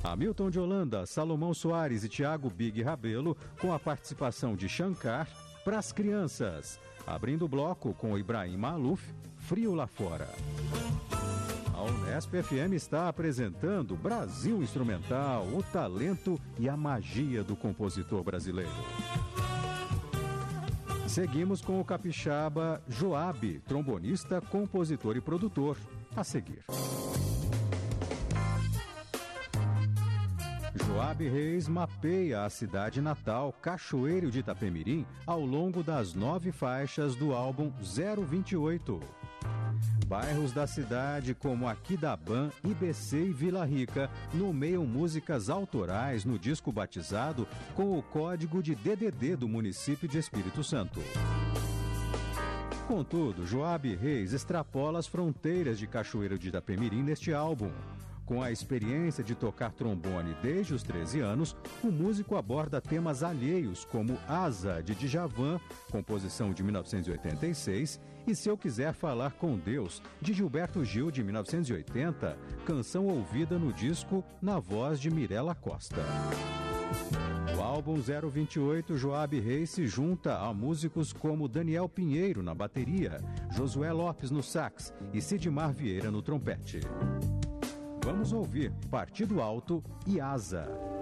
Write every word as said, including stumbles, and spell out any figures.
Hamilton de Holanda, Salomão Soares e Thiago Big Rabelo, com a participação de Shankar, Pras Crianças. Abrindo o bloco com o Ibrahim Maluf, Frio Lá Fora. A Unesp F M está apresentando Brasil Instrumental, o talento e a magia do compositor brasileiro. Seguimos com o capixaba Joab, trombonista, compositor e produtor. A seguir. Joab Reis mapeia a cidade natal, Cachoeiro de Itapemirim, ao longo das nove faixas do álbum zero vinte e oito. Bairros da cidade como Aquidabã, I B C e Vila Rica nomeiam músicas autorais no disco batizado com o código de D D D do município de Espírito Santo. Contudo, Joab Reis extrapola as fronteiras de Cachoeiro de Itapemirim neste álbum. Com a experiência de tocar trombone desde os treze anos, o músico aborda temas alheios como Asa, de Djavan, composição de mil novecentos e oitenta e seis, e Se Eu Quiser Falar com Deus, de Gilberto Gil, de mil novecentos e oitenta, canção ouvida no disco na voz de Mirella Costa. No álbum zero vinte e oito, Joab Reis se junta a músicos como Daniel Pinheiro na bateria, Josué Lopes no sax e Sidmar Vieira no trompete. Vamos ouvir Partido Alto e Asa.